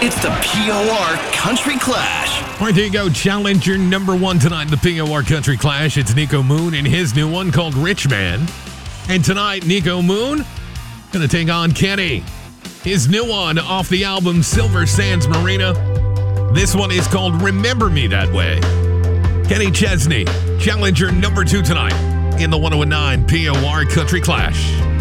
It's the POR Country Clash. All right, there you go. Challenger number one tonight in the POR Country Clash. It's Nico Moon and his new one called Rich Man. And tonight, Nico Moon going to take on Kenny. His new one off the album Silver Sands Marina. This one is called Remember Me That Way. Kenny Chesney, Challenger number two tonight in the 1019 POR Country Clash.